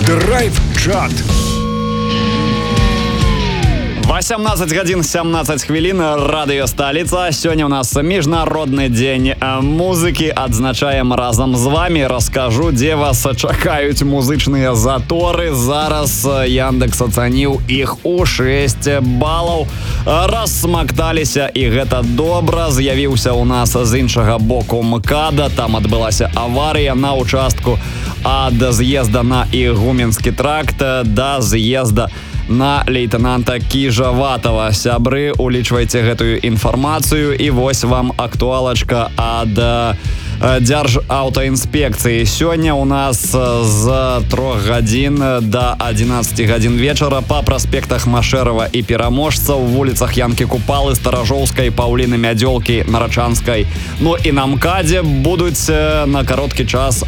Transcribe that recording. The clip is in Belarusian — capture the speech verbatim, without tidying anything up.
Драйв-чат. восемнадцать гадзін сямнаццаць хвілін, радыё сталіца. Сёння у нас міжнародны дзень музыкі. Адзначаем разам з вами. Раскажу, дзе вас чакаюць музычныя заторы. Зараз Яндекс ацаніў іх у шэсць балаў. Рассмакталіся, і гэта добра. З'явіўся у нас з іншага боку МКАДа. Там адбылася аварыя на участку ад з'езда на Ігуменскі тракт да з'езда на лейтенанта Кіжаватова. Сябры, улічвайце гэтую інфармацыю, і вось вам актуалачка ад Дзяржаўтаінспекцыі. Сёння у нас з трох гадзін да адзінаццаці гадзін вечара па праспектах Машэрава і Пераможцаў, вуліцах Янкі Купалы, Старажоўскай, Паўліны Мядзёлкі, Нарачанскай, ну і на МКАДзе будуць на кароткі час